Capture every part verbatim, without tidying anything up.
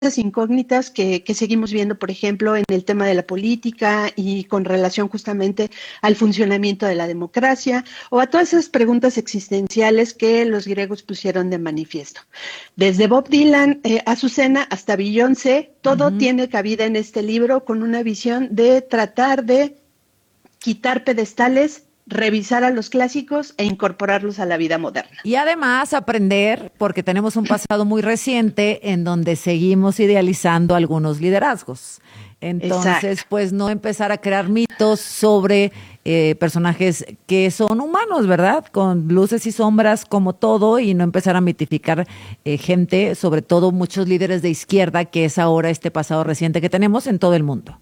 incógnitas que, que seguimos viendo, por ejemplo, en el tema de la política y con relación justamente al funcionamiento de la democracia o a todas esas preguntas existenciales que los griegos pusieron de manifiesto. Desde Bob Dylan, eh, Azucena, hasta Beyoncé, todo uh-huh. tiene cabida en este libro con una visión de tratar de quitar pedestales, revisar a los clásicos e incorporarlos a la vida moderna. Y además aprender, porque tenemos un pasado muy reciente en donde seguimos idealizando algunos liderazgos. Entonces, Exacto. pues no empezar a crear mitos sobre eh, personajes que son humanos, ¿verdad? Con luces y sombras como todo, y no empezar a mitificar eh, gente, sobre todo muchos líderes de izquierda, que es ahora este pasado reciente que tenemos en todo el mundo.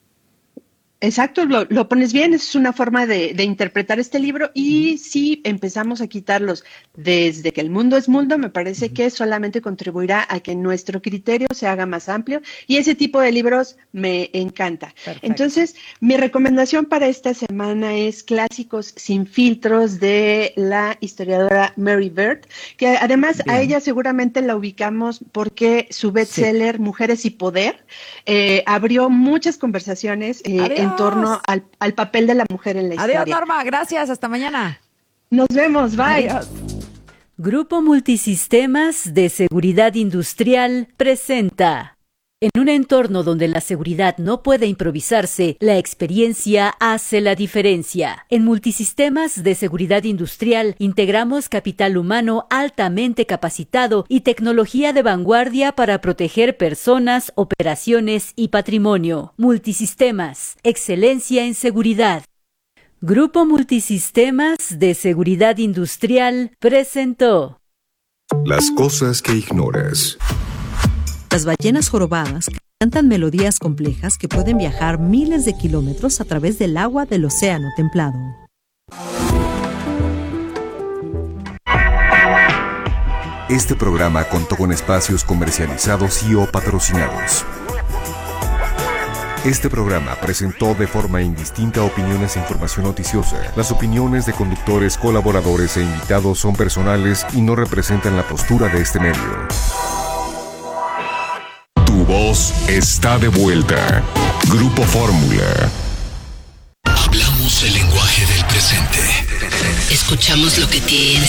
Exacto, lo, lo pones bien, es una forma de, de interpretar este libro y si empezamos a quitarlos desde que el mundo es mundo, me parece uh-huh. que solamente contribuirá a que nuestro criterio se haga más amplio y ese tipo de libros me encanta. Perfecto. Entonces, mi recomendación para esta semana es Clásicos sin filtros de la historiadora Mary Beard, que además bien. a ella seguramente la ubicamos porque su bestseller sí. Mujeres y Poder eh, abrió muchas conversaciones eh, en en torno al, al papel de la mujer en la historia. Adiós, Norma, gracias, hasta mañana. Nos vemos, bye. Adiós. Grupo Multisistemas de Seguridad Industrial presenta. En un entorno donde la seguridad no puede improvisarse, la experiencia hace la diferencia. En Multisistemas de Seguridad Industrial integramos capital humano altamente capacitado y tecnología de vanguardia para proteger personas, operaciones y patrimonio. Multisistemas, excelencia en seguridad. Grupo Multisistemas de Seguridad Industrial presentó. Las cosas que ignoras. Las ballenas jorobadas cantan melodías complejas que pueden viajar miles de kilómetros a través del agua del océano templado. Este programa contó con espacios comercializados y o patrocinados. Este programa presentó de forma indistinta opiniones e información noticiosa. Las opiniones de conductores, colaboradores e invitados son personales y no representan la postura de este medio. Tu voz está de vuelta. Grupo Fórmula. Hablamos el lenguaje del presente. Escuchamos lo que tienes